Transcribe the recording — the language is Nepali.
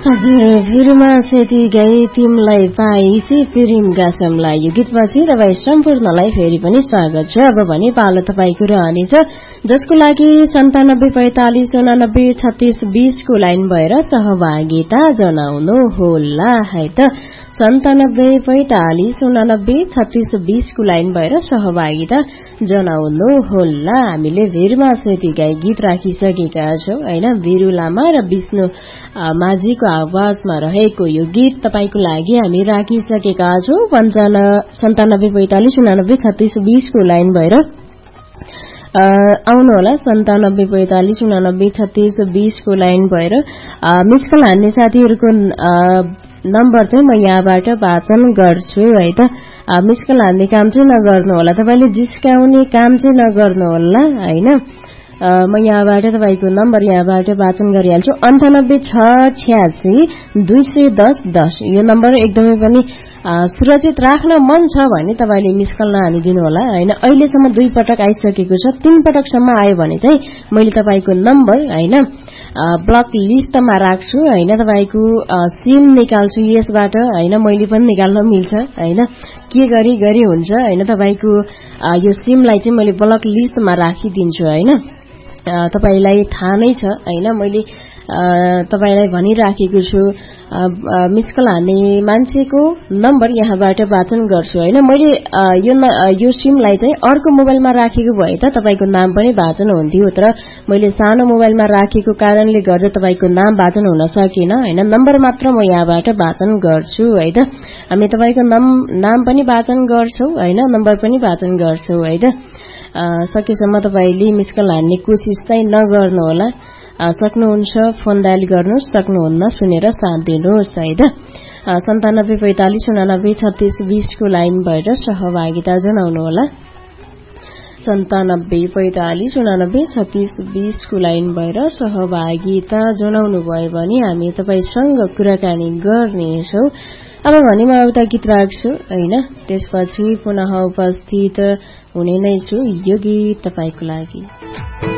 हजुर भिरमा सेती गई तिमलाई पाइसी प्रेम गासमलाई यो गीतपछि तपाईँ सम्पूर्णलाई फेरि पनि स्वागत छ। अब भने पालो तपाईँको रहनेछ जसको लागि 9745893620 को लाइन भएर सहभागिता जनाउनु होला है त। 9745893620 को लाइन भएर सहभागिता जनाउनु होला। हामीले भिरमा सेती गई गीत राखिसकेका छौं हैन। वीरू लामा र विष्णु माझीको आवाजमा रहेको यो गीत तपाईको लागि हामी राखिसकेका छौं। 9745893620 को लाइन भएर आउनु होला। 9745893620 को लाइन भएर मिस कल हान्ने साथीहरुको नम्बर चाहिँ म यहाँबाट वाचन गर्छु है त। मिस कल हान्ने काम चाहिँ नगर्नु होला, तपाईले जिस्काउने काम चाहिँ नगर्नु होला हैन। म यहाँबाट तपाईको नम्बर यहाँबाट वाचन गरिहाल्छु। 9868621010 यो नम्बर एकदमै पनि सुरक्षित राख्न मन छ भने तपाईले मिस कल नहानिदिनु होला हैन। अहिलेसम्म 2 पटक आइसकेको छ, 3 पटकसम्म आयो भने चाहिँ मैले तपाईको नम्बर हैन ब्लक लिस्टमा राख्छु हैन। तपाईको सिम निकाल्छु यसबाट हैन, मैले पनि निकाल्न मिल्छ हैन। के गरी हुन्छ हैन, तपाईको यो सिमलाई चाहिँ मैले ब्लक लिस्टमा राखिदिन्छु हैन। तपाईलाई थाहा नै छ हैन, मैले तपाईलाई भनिराखेको छु मिस कल हान्ने मान्छेको नम्बर यहाँबाट वाचन गर्छु हैन। मैले यो सिमलाई चाहिँ अर्को मोबाइलमा राखेको भए त तपाईको नाम पनि वाचन हुन्थ्यो, तर मैले सानो मोबाइलमा राखेको कारणले गर्दा तपाईको नाम वाचन हुन सकेन हैन। नम्बर मात्र म यहाँबाट वाचन गर्छु है त। हामी तपाईको नाम पनि वाचन गर्छौं हैन, नम्बर पनि वाचन गर्छौं है त। सकेसम्म तपाईले मिस कल हान्ने कोसिस चाहिँ नगर्नु होला। सक्नुहुन्छ फोन डायल गर्नुस्, सक्नुहुन्न सुनेर साथ दिनुहोस् है त। 9745893620 को लाइन भएर सहभागिता जनाउनु होला। 9745893620 को लाइन भएर सहभागिता जनाउनु भयो भने हामी तपाईसँग कुराकानी गर्नेछौं। अब भने म एउटा गीत राख्छु हैन, त्यसपछि पुनः उपस्थित हुने नै छु। यो गीत तपाईको लागि।